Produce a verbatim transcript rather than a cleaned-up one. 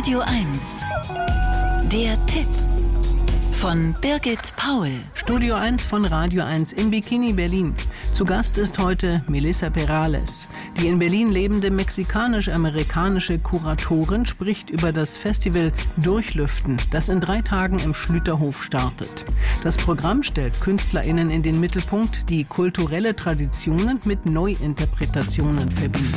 Radio eins. Der Tipp von Birgit Paul. Studio eins von Radio eins im Bikini Berlin. Zu Gast ist heute Melissa Perales. Die in Berlin lebende mexikanisch-amerikanische Kuratorin spricht über das Festival Durchlüften, das in drei Tagen im Schlüterhof startet. Das Programm stellt KünstlerInnen in den Mittelpunkt, die kulturelle Traditionen mit Neuinterpretationen verbinden.